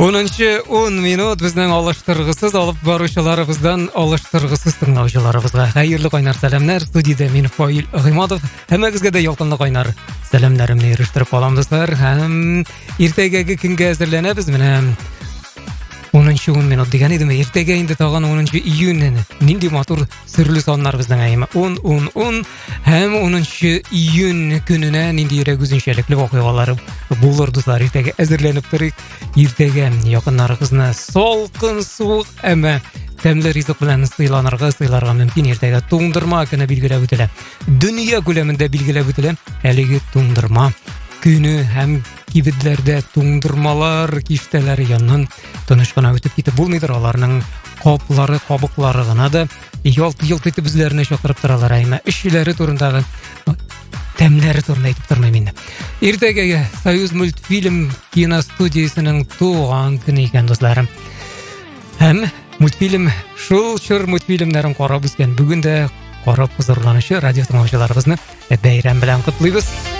10 минут біздің алыштырғысыз алып барушыларымыздан алыштырғысыз тыңдаушыларымызға қайырлы қайнар сәлемдер. Студияда мен Фаил Ғимадов. Әмәгізге де ялқынлы қайнар сәлемдерімді еріштіріп қалам достар. Ертегеге күнге әзірленеміз. Міне 10 минут деген едім. Ертеге енді таған 10 июнь нинди матур сүрлі сонлар біздің айымы. 10 һәм 10 июнь күніне нинди ерек үзіншеліклі оқиғалары болыр достар. Ертеге әзірленіп тұрық. Ертеге яқынларыңызны солқын суық әмі тәмлі ризық білән сыйларға мүмкін. Ертеге туңдырма күні белгілеп өтілі. Дүния көлемінде белгілеп өтілі. Әлігі туңдырма күні һәм кибетлерде туңдырмалар киштелер яннан тынышқана өтіп кетіп болмайдыр. Аларның қоплары, қобықлары ғана да елт етіп біздеріне шоқырып тұралар әйме. Ішілері турындағы тәмлері турында айтып тұрмаймен. Ертегеге Союз мультфильм киностудиясының туған күні екен достарым. Һәм мультфильм шул-шыр мультфильмдерін қарап өскен. Бүгін де қарап хұзырланышы радио тыңдаушыларыбызны бәйрәм белән құтлыйбыз.